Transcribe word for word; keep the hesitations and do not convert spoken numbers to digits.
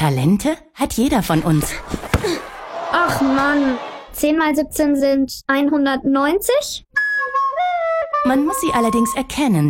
Talente hat jeder von uns. Ach Mann, zehn mal siebzehn sind hundertneunzig? Man muss sie allerdings erkennen,